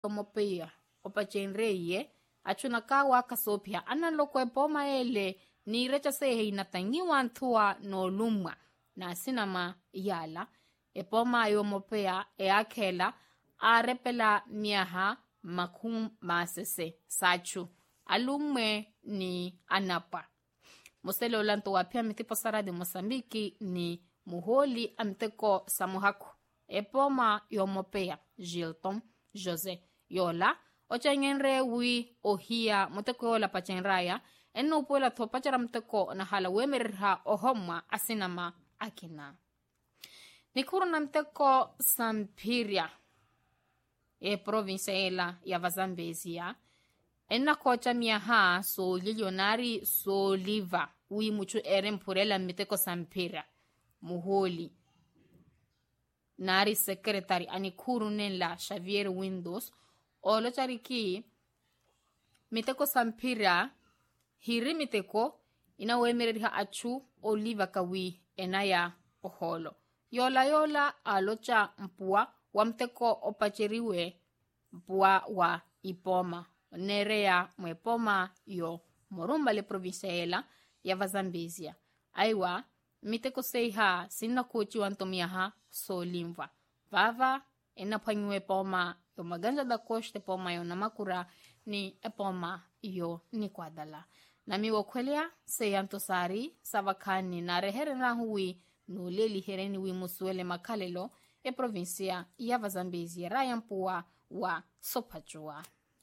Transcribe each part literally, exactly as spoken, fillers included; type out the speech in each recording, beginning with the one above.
omopia opachenreye achuna kawa kasopia analoko epoma ele ni recha sehe inatangiwa antua no lumwa na sinama yala epoma yomopea eakela arepela miaha makum masese sachu alumwe ni anapa mosele olanto wapia mitipo sara de Mosambiki ni muholi amteko samuhaku epoma yomopea Gilton Jose yola ochengenre wi ohia moteko yola pachenraya eno pola to pachara mteko na hala wemerha ohomwa asinama akina nikuru na mteko Sampiria e provincia ya Vazambezia enna kocha miaha so lilionari so liva wi muchu erempurela miteko Sampiria muholi nari secretary anikuru nela Xavier Windows olo chariki miteko Sampiria hiri miteko inawemerera achu oliva kawi enaya oholo yola yola alocha mpua wa mteko opacheriwe mpua wa ipoma nerea mwepoma yo morumba le provinciala ya Vazambezia aiwa miteko seiha sina kochi wantomiaha so limva vava enapanywe poma yo maganja da koste poma yo namakura ni epoma yo ni kwadala na miwokwelea seyantosari savakani na rehere na hui no leli hereni wi musuele makalelo e provincia ya Vazambezia rayampua wa Sopachua.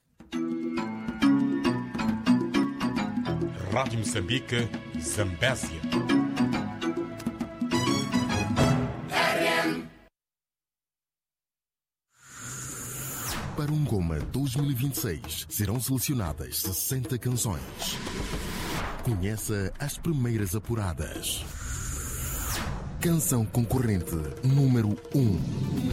Rádio Moçambique, Zambésia. Para um Goma dois mil e vinte e seis, serão selecionadas sessenta canções. Conheça as primeiras apuradas. Canção concorrente número um.